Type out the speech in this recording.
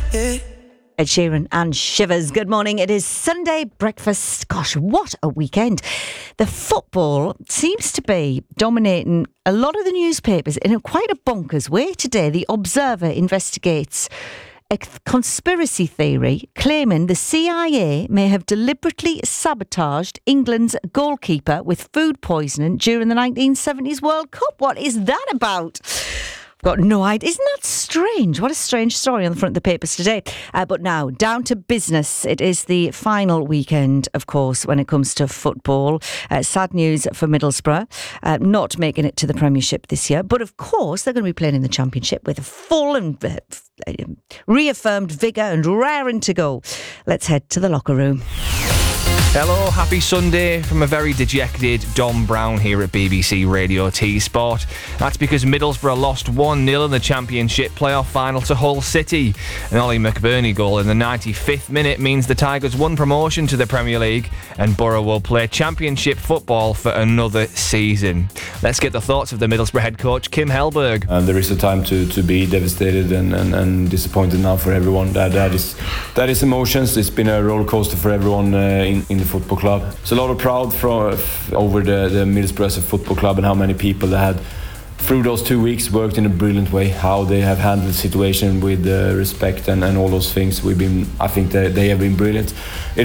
Yeah. Ed Sheeran and Shivers. Good morning. It is Sunday breakfast. Gosh, what a weekend. The football seems to be dominating a lot of the newspapers in quite a bonkers way today. The Observer investigates a conspiracy theory claiming the CIA may have deliberately sabotaged England's goalkeeper with food poisoning during the 1970s World Cup. What is that about? Got no idea. Isn't that strange? What a strange story on the front of the papers today. But now, down to business. It is the final weekend, of course, when it comes to football. Sad news for Middlesbrough, not making it to the Premiership this year. But of course, they're going to be playing in the Championship with a full and reaffirmed vigour and raring to go. Let's head to the locker room. Hello, happy Sunday from a very dejected Dom Brown here at BBC Radio T Sport. That's because Middlesbrough lost 1-0 in the Championship playoff final to Hull City. An Ollie McBurney goal in the 95th minute means the Tigers won promotion to the Premier League and Borough will play Championship football for another season. Let's get the thoughts of the Middlesbrough head coach Kim Hellberg. There is a time to be devastated and disappointed now for everyone. That is emotions. It's been a roller coaster for everyone in the football club. It's a lot of proud over the Middlesbrough as a football club and how many people they had through those 2 weeks worked in a brilliant way. How they have handled the situation with respect and all those things. I think they have been brilliant.